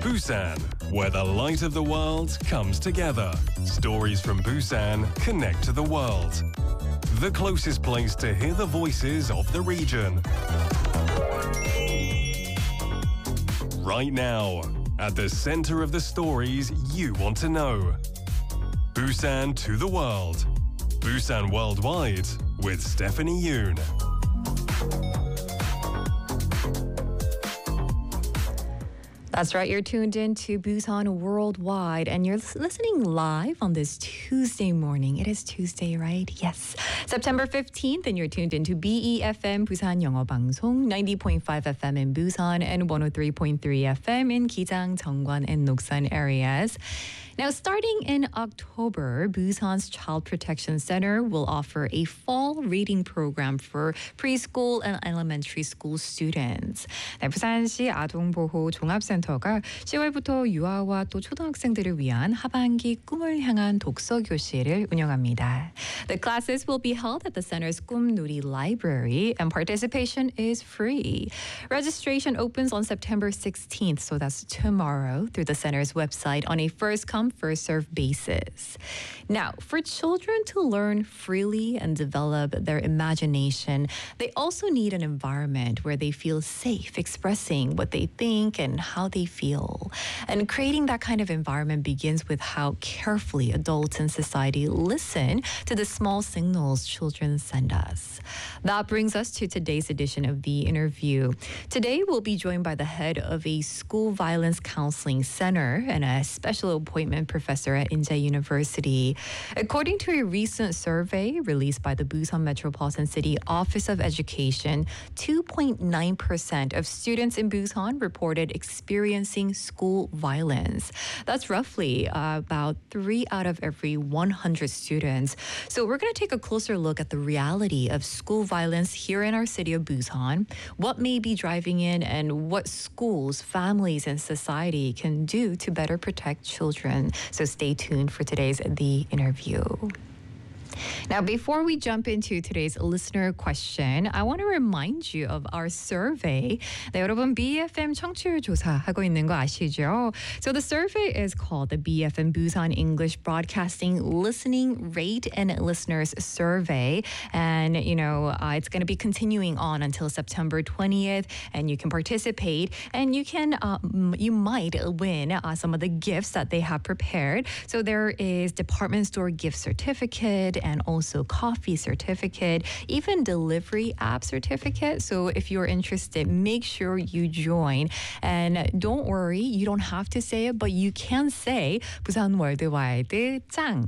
Busan, where the light of the world comes together. Stories from Busan connect to the world. The closest place to hear the voices of the region. Right now, at the center of the stories you want to know. Busan to the world. Busan Worldwide with Stephanie Yoon. That's right, you're tuned in to Busan Worldwide and you're listening live on this Tuesday morning. It is Tuesday, right? Yes. September 15th and you're tuned into BEFM Busan 영어 방송 90.5 FM in Busan and 103.3 FM in Gijang, Jeongwan and Noksan areas. Now, starting in October, Busan's Child Protection Center will offer a fall reading program for preschool and elementary school students. 네, 부산시 아동보호 종합센터가 10월부터 유아와 또 초등학생들을 위한 하반기 꿈을 향한 독서 교실을 운영합니다. The classes will be held at the center's 꿈누리 library and participation is free. Registration opens on September 16th, so that's tomorrow, through the center's website on a first-come, first-served basis. Now, for children to learn freely and develop their imagination, they also need an environment where they feel safe expressing what they think and how they feel. And creating that kind of environment begins with how carefully adults in society listen to the small signals children send us. That brings us to today's edition of The Interview. Today, we'll be joined by the head of a school violence counseling center and a special appointment professor at Inje University. According to a recent survey released by the Busan Metropolitan City Office of Education, 2.9% of students in Busan reported experiencing school violence. That's roughly about 3 out of every 100 students. So we're going to take a closer look at the reality of school violence here in our city of Busan, what may be driving it, and what schools, families, and society can do to better protect children. So stay tuned for today's The Interview. Now, before we jump into today's listener question, I want to remind you of our survey. 네, 여러분 BFM 청취율 조사 하고 있는 거 아시죠? So the survey is called the BFM Busan English Broadcasting Listening Rate and Listeners Survey. And, it's going to be continuing on until September 20th. And you can participate and you might win some of the gifts that they have prepared. So there is department store gift certificate and also coffee certificate, even delivery app certificate. So if you're interested, make sure you join. And don't worry, you don't have to say it, but you can say 부산 월드와이드 짱,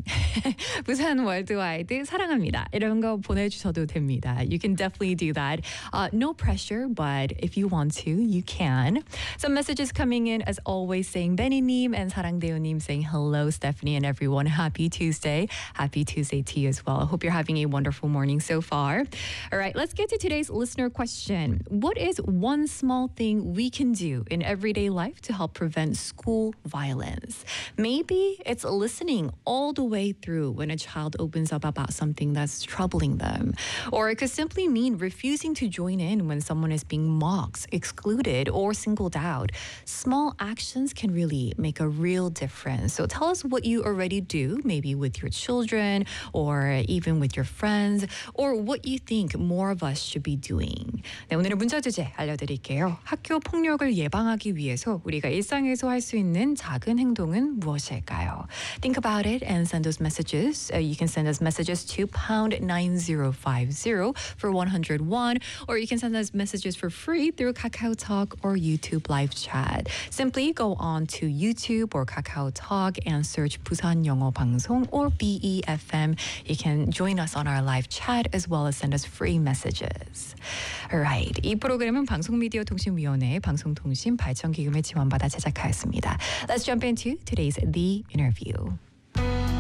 부산 월드와이드 사랑합니다. 이런 거 보내주셔도 됩니다. You can definitely do that. No pressure, but if you want to, you can. Some messages coming in as always saying Benny님 and 사랑대우님 saying hello, Stephanie and everyone. Happy Tuesday. Happy Tuesday to you as well. I hope you're having a wonderful morning so far. All right, let's get to today's listener question. What is one small thing we can do in everyday life to help prevent school violence? Maybe it's listening all the way through when a child opens up about something that's troubling them. Or it could simply mean refusing to join in when someone is being mocked, excluded, or singled out. Small actions can really make a real difference. So tell us what you already do, maybe with your children or even with your friends, or what you think more of us should be doing. 네, 오늘의 문자 주제 알려드릴게요. 학교 폭력을 예방하기 위해서 우리가 일상에서 할 수 있는 작은 행동은 무엇일까요? Think about it and send us messages. You can send us messages to pound 9050 for 101, or you can send us messages for free through Kakao Talk or YouTube live chat. Simply go on to YouTube or Kakao Talk and search 부산 영어 방송 or BEFM. You can join us on our live chat as well as send us free messages. Alright, 이 프로그램은 방송미디어통신위원회 방송통신 발전기금을 지원받아 제작하였습니다. Let's jump into today's The Interview.